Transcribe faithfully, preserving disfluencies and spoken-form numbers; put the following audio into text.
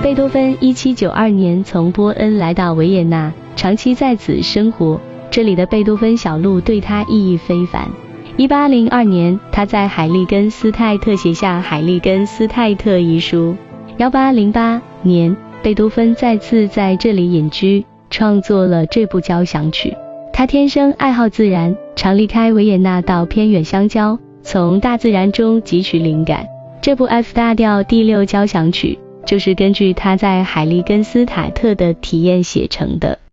贝多芬一七九二年从波恩来到维也纳，长期在此生活，这里的贝多芬小路对他意义非凡。一八零二年，他在海利根斯泰特写下《海利根斯泰特》一书。一八零八年，贝多芬再次在这里隐居，创作了这部交响曲。他天生爱好自然，常离开维也纳到偏远乡郊，从大自然中汲取灵感。这部 F 大调第六交响曲就是根据他在海利根斯塔特的体验写成的。